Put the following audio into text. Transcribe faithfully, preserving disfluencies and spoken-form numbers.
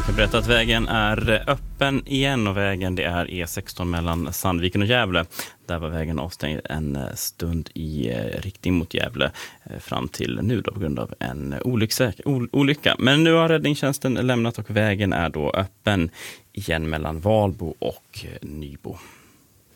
Jag kan berätta att vägen är öppen igen och vägen det är E sexton mellan Sandviken och Gävle. Där var vägen avstängd en stund i riktning mot Gävle fram till nu då på grund av en olycka. Men nu har räddningstjänsten lämnat och vägen är då öppen igen mellan Valbo och Nybo.